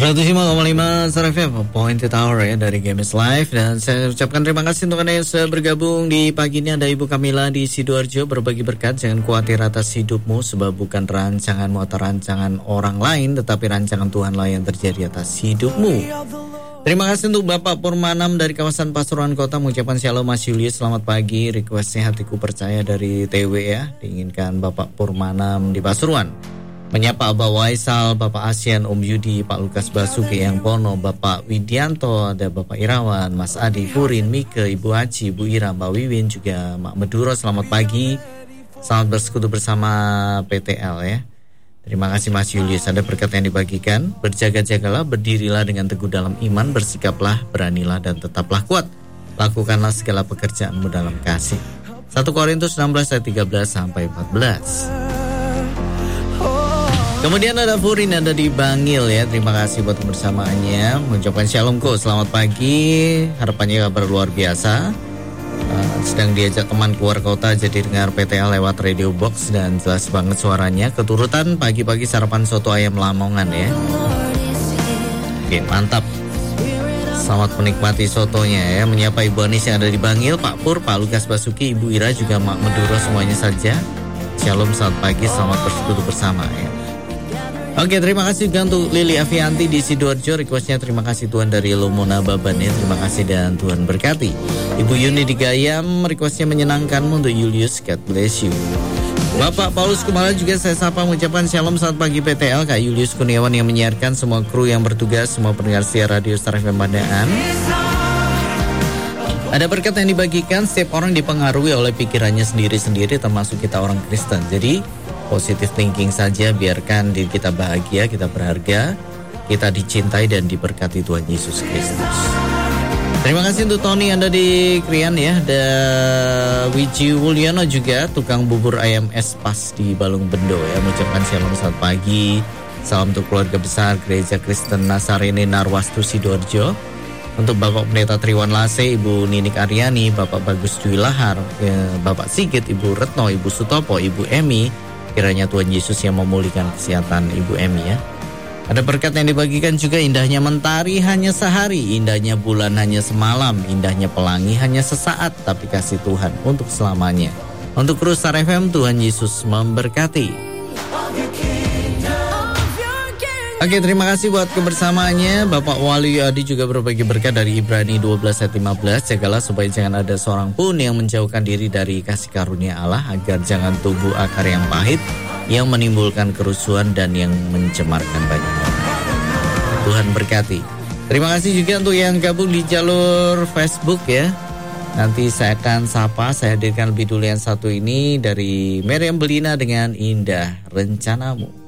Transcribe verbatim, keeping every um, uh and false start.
seratus lima koma lima Star F M Point Tower ya dari Games Live. Dan saya ucapkan terima kasih untuk Anda yang sudah bergabung di pagi ini. Ada Ibu Kamila di Sidoarjo berbagi berkat. Jangan khawatir atas hidupmu, sebab bukan rancanganmu atau rancangan orang lain, tetapi rancangan Tuhan lah yang terjadi atas hidupmu. Terima kasih untuk Bapak Purmanam dari kawasan Pasuruan Kota, mengucapkan shalom Mas Julius, selamat pagi. Requestnya Hatiku Percaya dari T W ya, diinginkan Bapak Purmanam di Pasuruan. Menyapa Abah Waisal, Bapak Asian, Om Yudi, Pak Lukas Basuki, Yang Pono, Bapak Widianto, ada Bapak Irawan, Mas Adi, Furin, Mike, Ibu Haji, Ibu Ira, Mbak Wiwin, juga Mak Meduro, selamat pagi. Selamat bersekutu bersama P T L ya. Terima kasih Mas Julius, ada berkat yang dibagikan. Berjaga-jagalah, berdirilah dengan teguh dalam iman, bersikaplah, beranilah dan tetaplah kuat. Lakukanlah segala pekerjaanmu dalam kasih. satu Korintus enam belas ayat tiga belas sampai empat belas. Kemudian ada Furin, ada di Bangil ya. Terima kasih buat kebersamaannya. Mengucapkan shalom ko, selamat pagi. Harapannya kabar luar biasa. uh, Sedang diajak teman keluar kota, jadi dengar P T L lewat radio box dan jelas banget suaranya. Keturutan pagi-pagi sarapan soto ayam Lamongan ya. Oke, mantap. Selamat menikmati sotonya ya. Menyapa Ibu Anis yang ada di Bangil, Pak Pur, Pak Lukas Basuki, Ibu Ira, juga Mak Meduro, semuanya saja. Shalom, selamat pagi, selamat bersekutu bersama ya. Oke, terima kasih juga untuk Lili Avianti di Sidoarjo. Requestnya terima kasih Tuhan dari Lomona Baban ya. Terima kasih dan Tuhan berkati. Ibu Yuni di Gayam, requestnya menyenangkanmu untuk Julius. God bless you. Bapak Paulus Kumala juga saya sapa, mengucapkan shalom selamat pagi P T L. Kak Julius Kurniawan yang menyiarkan, semua kru yang bertugas, semua pendengar setia radio Star F M Pandaan. Ada berkat yang dibagikan. Setiap orang dipengaruhi oleh pikirannya sendiri-sendiri, termasuk kita orang Kristen. Jadi positive thinking saja, biarkan diri kita bahagia, kita berharga, kita dicintai dan diberkati Tuhan Yesus Kristus. Terima kasih untuk Tony Anda di Krian ya. Ada Wiji Wulyono juga, tukang bubur ayam Espas di Balung Bendo ya. Mengucapkan shalom selamat pagi. Salam untuk keluarga besar Gereja Kristen Nasarene Narwastu Sidoarjo. Untuk Bapak Pendeta Triwan Lase, Ibu Ninik Aryani, Bapak Bagus Dwi Lahar, ya, Bapak Sigit, Ibu Retno, Ibu Sutopo, Ibu Emi. Kiranya Tuhan Yesus yang memulihkan kesehatan Ibu Emi ya. Ada berkat yang dibagikan juga. Indahnya mentari hanya sehari, indahnya bulan hanya semalam, indahnya pelangi hanya sesaat, tapi kasih Tuhan untuk selamanya. Untuk kru Star F M, Tuhan Yesus memberkati. Oke, terima kasih buat kebersamaannya. Bapak Wali Adi juga berbagi berkat dari Ibrani dua belas ayat lima belas. Jagalah supaya jangan ada seorang pun yang menjauhkan diri dari kasih karunia Allah, agar jangan tumbuh akar yang pahit, yang menimbulkan kerusuhan dan yang mencemarkan banyak orang. Tuhan berkati. Terima kasih juga untuk yang gabung di jalur Facebook ya. Nanti saya akan sapa, saya hadirkan lebih dulu yang satu ini dari Meriam Belina dengan Indah Rencanamu.